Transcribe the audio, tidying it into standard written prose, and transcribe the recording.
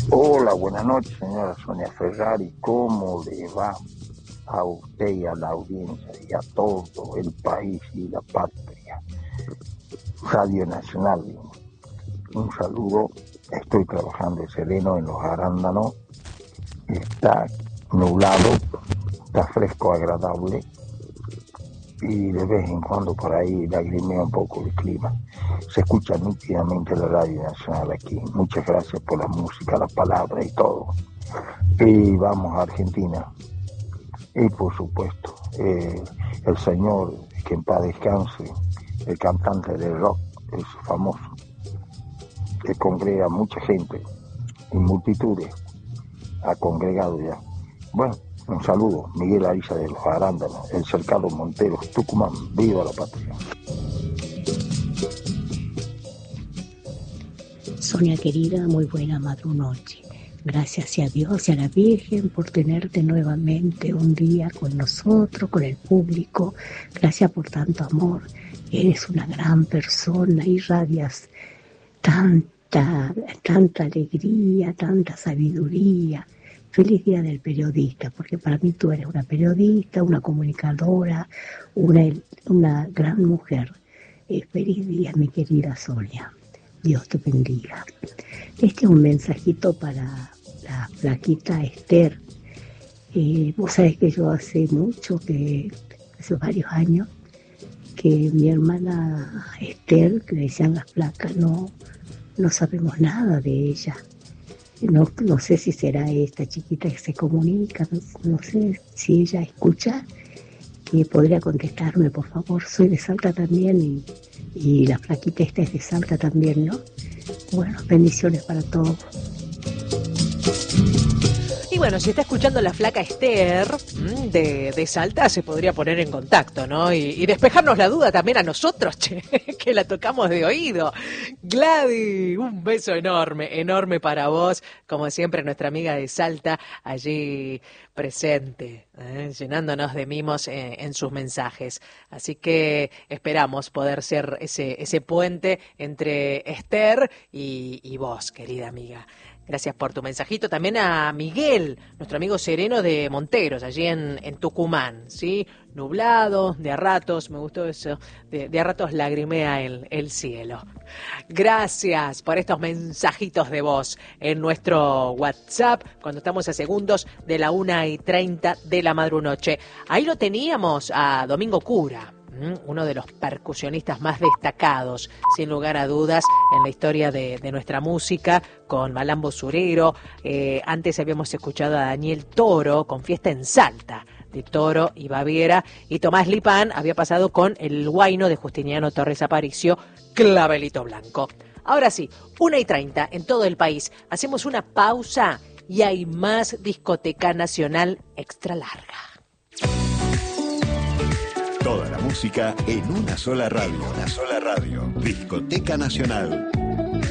Hola, buenas noches, señora Sonia Ferrari. ¿Cómo le va a usted y a la audiencia y a todo el país y la patria? Radio Nacional, un saludo. Estoy trabajando sereno en los arándanos. Está nublado, está fresco, agradable. Y de vez en cuando por ahí lagrimea un poco el clima. Se escucha nítidamente la Radio Nacional aquí. Muchas gracias por la música, la palabra y todo. Y vamos a Argentina. Y por supuesto, el señor, que en paz descanse, el cantante de rock, es famoso, que congrega mucha gente, y multitudes, ha congregado ya. Bueno, un saludo, Miguel Ariza de los Arándanos, el Cercado Monteros, Tucumán, viva la patria. Sonia querida, muy buena madrunoche. Gracias a Dios y a la Virgen por tenerte nuevamente un día con nosotros, con el público. Gracias por tanto amor. Eres una gran persona, irradias tanta alegría, tanta sabiduría. Feliz Día del Periodista, porque para mí tú eres una periodista, una comunicadora, una gran mujer. Feliz día, mi querida Sonia. Dios te bendiga. Este es un mensajito para la flaquita Esther. Vos sabés que yo hace varios años, que mi hermana Esther, que le decían las flacas, no sabemos nada de ella. No sé si será esta chiquita que se comunica, no sé si ella escucha, que podría contestarme, por favor. Soy de Salta también y la flaquita esta es de Salta también, ¿no? Bueno, bendiciones para todos. Y bueno, si está escuchando la flaca Esther de Salta, se podría poner en contacto, ¿no? Y despejarnos la duda también a nosotros, che, que la tocamos de oído. Gladys, un beso enorme para vos. Como siempre, nuestra amiga de Salta, allí presente, llenándonos de mimos en sus mensajes. Así que esperamos poder ser ese puente entre Esther y vos, querida amiga. Gracias por tu mensajito. También a Miguel, nuestro amigo sereno de Monteros, allí en Tucumán, ¿sí? Nublado, de a ratos, me gustó eso, de a ratos lagrimea el cielo. Gracias por estos mensajitos de voz en nuestro WhatsApp, cuando estamos a segundos de la 1:30 de la madrunoche. Ahí lo teníamos a Domingo Cura, uno de los percusionistas más destacados, sin lugar a dudas, en la historia de nuestra música, con Malambo Surero. Antes habíamos escuchado a Daniel Toro con Fiesta en Salta, de Toro y Baviera, y Tomás Lipán había pasado con el Huayno de Justiniano Torres Aparicio, Clavelito Blanco. Ahora sí, 1:30 en todo el país. Hacemos una pausa y hay más discoteca nacional extra larga. Toda la música en una sola radio. Discoteca Nacional.